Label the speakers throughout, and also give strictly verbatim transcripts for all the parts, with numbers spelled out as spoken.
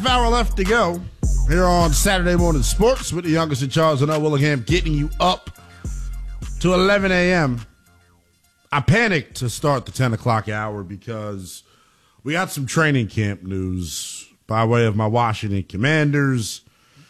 Speaker 1: Hour left to go here on Saturday Morning Sports with the youngest in Charles and L. Willingham, getting you up to eleven a.m. I panicked to start the ten o'clock hour because we got some training camp news by way of my Washington Commanders.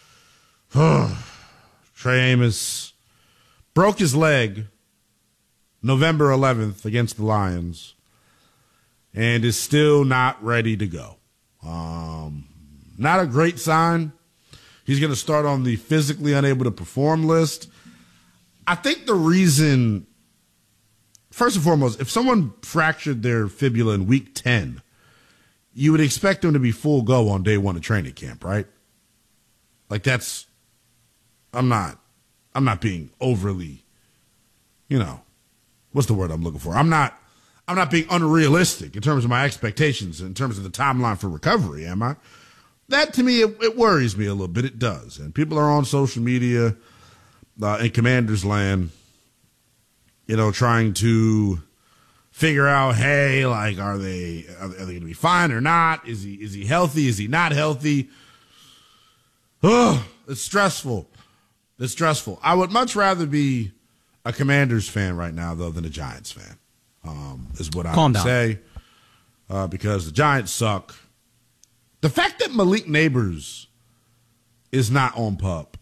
Speaker 1: Trey Amos broke his leg November eleventh against the Lions and is still not ready to go. Um, not a great sign. He's going to start on the physically unable to perform list. I think the reason, first and foremost, if someone fractured their fibula in week ten, you would expect them to be full go on day one of training camp, right? Like that's, I'm not, I'm not being overly, you know, what's the word I'm looking for? I'm not, I'm not being unrealistic in terms of my expectations, in terms of the timeline for recovery, am I? That, to me, it, it worries me a little bit. It does. And people are on social media uh, in Commanders land, you know, trying to figure out, hey, like, are they are they, they going to be fine or not? Is he is he healthy? Is he not healthy? Oh, it's stressful. It's stressful. I would much rather be a Commanders fan right now, though, than a Giants fan, um, is what I
Speaker 2: Calm
Speaker 1: would
Speaker 2: down.
Speaker 1: say, uh, because the Giants suck. The fact that Malik Neighbors is not on pup,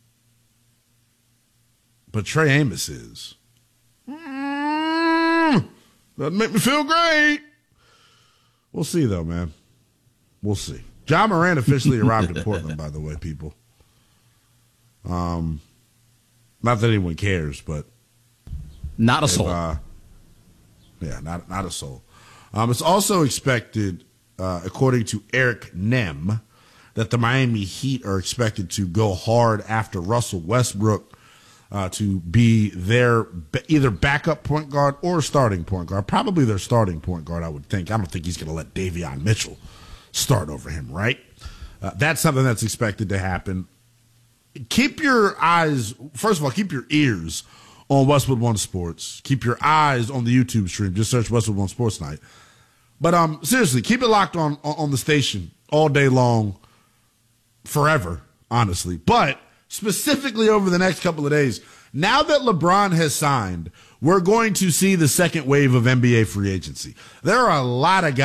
Speaker 1: but Trey Amos is, mm, doesn't make me feel great. We'll see, though, man. We'll see. John Moran officially arrived in Portland, by the way, people. Um, not that anyone cares, but
Speaker 2: not a
Speaker 1: if,
Speaker 2: soul.
Speaker 1: Uh, yeah, not not a soul. Um, it's also expected, uh, according to Eric Nem, that the Miami Heat are expected to go hard after Russell Westbrook uh, to be their either backup point guard or starting point guard. Probably their starting point guard, I would think. I don't think he's going to let Davion Mitchell start over him, right? Uh, that's something that's expected to happen. Keep your eyes, first of all, keep your ears on Westwood One Sports. Keep your eyes on the YouTube stream. Just search Westwood One Sports Night. But um, seriously, keep it locked on, on on the station all day long, forever, honestly. But specifically over the next couple of days, now that LeBron has signed, we're going to see the second wave of N B A free agency. There are a lot of guys